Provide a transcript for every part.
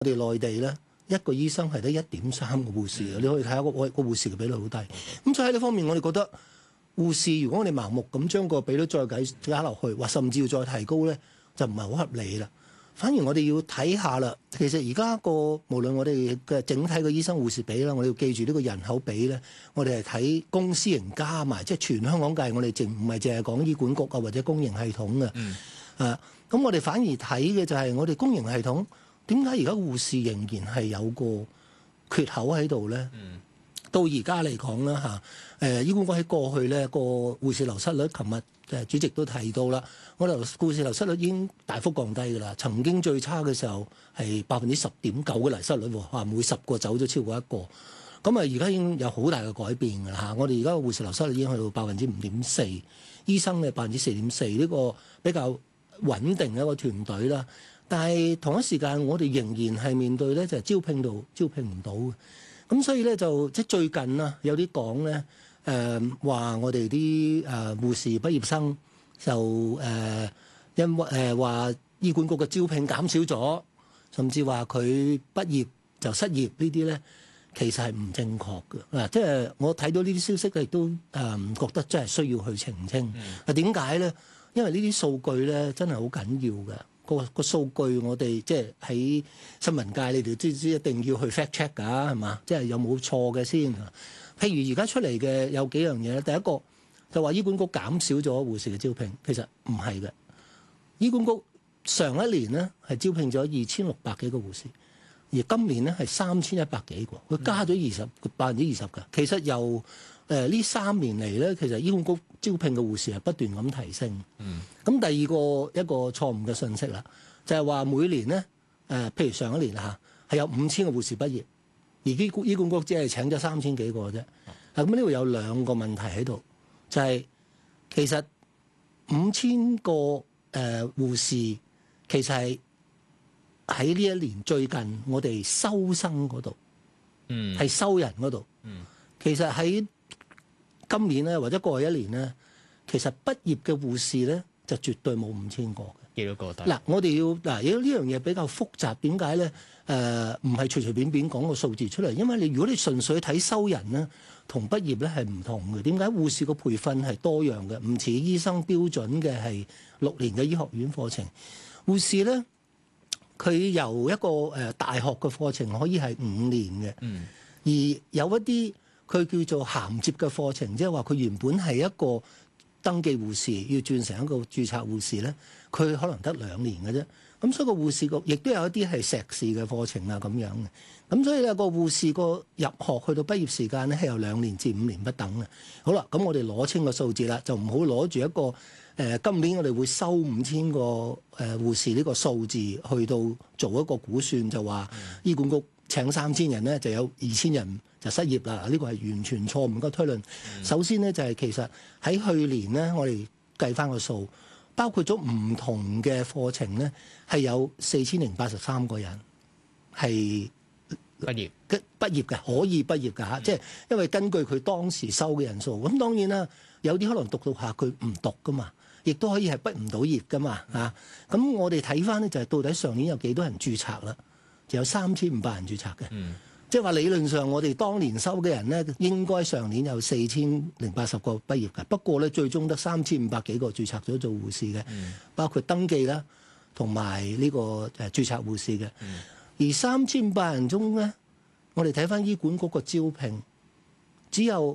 我哋內地咧，一個醫生係得1.3個護士嘅，你可以睇下個護士嘅比率好低。咁所以喺呢方面，我哋覺得護士如果我哋盲目咁將個比率再加落去，或甚至要再提高咧，就唔係好合理啦。反而我哋要睇下啦，其實而家個無論我哋嘅整體嘅醫生護士比啦，我哋要記住呢個人口比咧，我哋係睇公私營加埋，即係全香港計，我哋唔係淨係講醫管局啊或者公營系統嘅。咁我哋反而睇嘅就係我哋公營系統。點解而家護士仍然係有個缺口喺度咧？到而家嚟講啦嚇，醫管局喺過去咧個護士流失率，琴日主席都提到啦，我哋護士流失率已經大幅降低㗎啦。曾經最差嘅時候係10.9%嘅流失率喎，每10個走咗超過1個。咁啊，而家已經有好大嘅改變㗎啦嚇。我哋而家嘅護士流失率已經去到5.4%，醫生嘅4.4%，呢個比較穩定嘅一個團隊啦。但係同一時間，我哋仍然係面對咧就係招聘唔到嘅。咁所以咧就即係最近啦，有啲講咧話我哋啲護士畢業生就因為話醫管局嘅招聘減少咗，甚至話佢畢業就失業呢啲咧，其實係唔正確嘅。嗱，即係我睇到呢啲消息亦都覺得真係需要去澄清。點解咧？因為呢啲數據咧真係好緊要嘅。個數據我哋即係喺新聞界，你哋知一定要去 fact check 㗎，係嘛？即係有冇錯嘅先。譬如而家出嚟嘅有幾樣嘢咧，第一個就話醫管局減少咗護士嘅招聘，其實唔係嘅。醫管局上一年咧係招聘咗2600幾個護士，而今年咧係3100幾個，佢加咗20%㗎。其實由呢3年嚟咧，其實醫管局招聘嘅護士係不斷咁提升。咁第二個一個錯誤嘅信息啦，就係話每年咧譬如上一年係有5000個護士畢業，而醫管局只係請咗3000幾個啫。咁呢度有兩個問題喺度，就係其實5000個護士其實係喺呢一年最近我哋收生嗰度，係收人嗰度。其實喺今年咧或者過去一年咧，其實畢業嘅護士咧就絕對冇5000個嘅。 幾多個得？ 嗱，我哋要如果呢樣嘢比較複雜，點解咧？唔係隨隨便便講個數字出嚟，因為如果你純粹睇收人咧，同畢業咧係唔同嘅。點解護士個培訓係多樣嘅？唔似醫生標準嘅係6年嘅醫學院課程，護士咧佢由一個大學嘅課程可以係5年嘅，而有一啲佢叫做銜接嘅課程，即係話佢原本係一個登記護士，要轉成一個註冊護士咧，佢可能得2年嘅啫。咁所以個護士局亦都有一啲係碩士嘅課程啊咁樣嘅。咁所以咧個護士個入學去到畢業時間咧係由2年至5年不等嘅。好啦，咁我哋攞清個數字啦，就唔好攞住一個今年我哋會收5000個護士呢個數字去到做一個估算，就話醫管局請3000人咧就有2000人就失業啦。呢個係完全錯誤嘅推論。首先咧就係其實喺去年咧，我哋計翻個數，包括咗唔同嘅課程咧，係有4083個人係畢業嘅，可以畢業㗎嚇。即係因為根據佢當時收嘅人數，咁當然啦，有啲可能讀到下佢唔讀㗎嘛，亦都可以係畢唔到業㗎嘛嚇。咁我哋睇翻咧就係到底上年有幾多人註冊啦？就有3500人註冊嘅。即係話理論上，我哋當年收嘅人咧，應該上年有4080個畢業嘅。不過咧，最終得3500幾個註冊咗做護士嘅，包括登記啦，同埋呢個註冊護士嘅。而3500人中咧，我哋睇翻醫管局個招聘，只有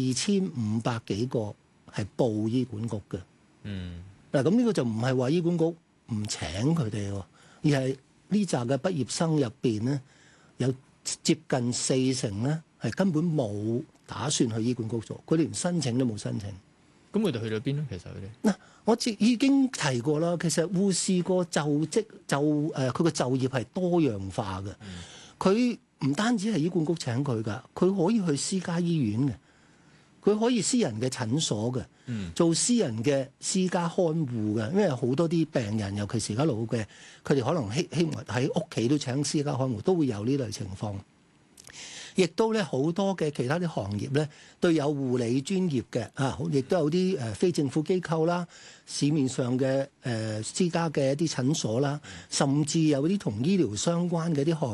2500幾個係報醫管局嘅。嗱，咁呢個就唔係話醫管局唔請佢哋喎，而係呢扎嘅畢業生入邊咧有接近40%咧，係根本冇打算去醫管局做，佢哋連申請都冇申請。 咁佢哋去到邊咧？其實佢哋我已經提過啦。其實護士個就職佢個就業係多樣化嘅。佢唔單止係醫管局請佢㗎，佢可以去私家醫院嘅，佢可以私人嘅診所嘅，做私人嘅私家看護嘅。因為好多啲病人，尤其是而家老嘅，佢哋可能希望喺屋企都請私家看護，都會有呢類情況。亦都咧好多嘅其他啲行業咧都有護理專業嘅亦都有啲非政府機構啦，市面上嘅私家嘅一啲診所啦，甚至有啲同醫療相關嘅啲行業。